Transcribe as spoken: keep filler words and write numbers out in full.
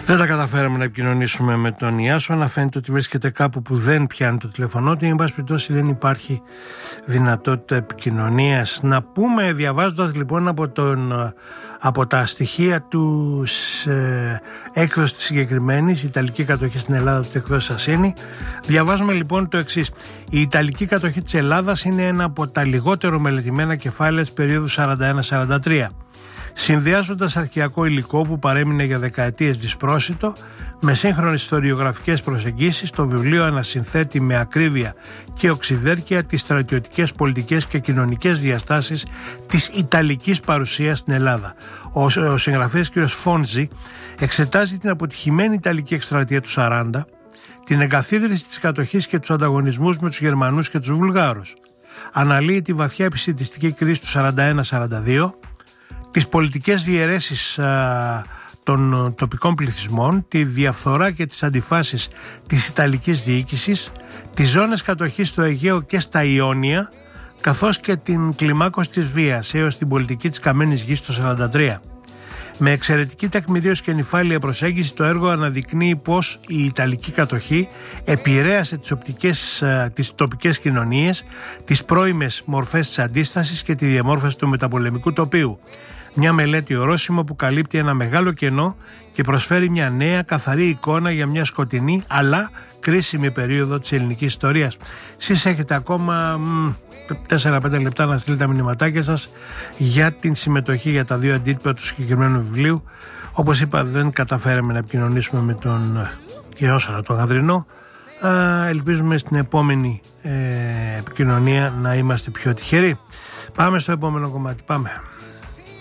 Δεν τα καταφέραμε να επικοινωνήσουμε με τον Ιάσονα. Φαίνεται ότι βρίσκεται κάπου που δεν πιάνει το τηλέφωνό του. Εν πάση περιπτώσει, δεν υπάρχει δυνατότητα επικοινωνίας. Να πούμε, διαβάζοντας λοιπόν από, τον, από τα στοιχεία του ε, έκδοση της συγκεκριμένης, η Ιταλική κατοχή στην Ελλάδα της εκδόσης Ασίνη, διαβάζουμε λοιπόν το εξής. Η Ιταλική κατοχή της Ελλάδας είναι ένα από τα λιγότερο μελετημένα κεφάλαια της περίοδου σαράντα ένα σαράντα τρία. Συνδυάζοντας αρχαιακό υλικό που παρέμεινε για δεκαετίες δυσπρόσιτο με σύγχρονες ιστοριογραφικές προσεγγίσεις, το βιβλίο ανασυνθέτει με ακρίβεια και οξυδέρκεια τις στρατιωτικές, πολιτικές και κοινωνικές διαστάσεις της Ιταλικής παρουσίας στην Ελλάδα. Ο, ο συγγραφέας κ. Φόντζη εξετάζει την αποτυχημένη Ιταλική εκστρατεία του σαράντα, την εγκαθίδρυση της κατοχής και τους ανταγωνισμούς με τους Γερμανούς και τους Βουλγάρους. Αναλύει τη βαθιά επισιτιστική κρίση του σαράντα ένα σαράντα δύο, τις πολιτικές διαιρέσεις α, των τοπικών πληθυσμών, τη διαφθορά και τις αντιφάσεις της Ιταλικής διοίκησης, τις ζώνες κατοχής στο Αιγαίο και στα Ιόνια, καθώς και την κλιμάκωση της βίας έως την πολιτική της καμένης γης το σαράντα τρία. Με εξαιρετική τεκμηρίωση και νυφάλια προσέγγιση, το έργο αναδεικνύει πως η Ιταλική κατοχή επηρέασε τις, οπτικές, τις τοπικές κοινωνίες, τις πρώιμες μορφές της αντίστασης και τη διαμόρφωση του μεταπολεμικού τοπίου. Μια μελέτη ορόσημο που καλύπτει ένα μεγάλο κενό και προσφέρει μια νέα καθαρή εικόνα για μια σκοτεινή αλλά κρίσιμη περίοδο της ελληνικής ιστορίας. Εσείς έχετε ακόμα τέσσερα πέντε λεπτά να στείλετε τα μηνυματάκια σας για την συμμετοχή για τα δύο αντίτυπα του συγκεκριμένου βιβλίου. Όπως είπα, δεν καταφέραμε να επικοινωνήσουμε με τον Ιάσονα τον Ανδρινό. Ελπίζουμε στην επόμενη ε, επικοινωνία να είμαστε πιο τυχεροί. Πάμε στο επόμενο κομμάτι. Πάμε.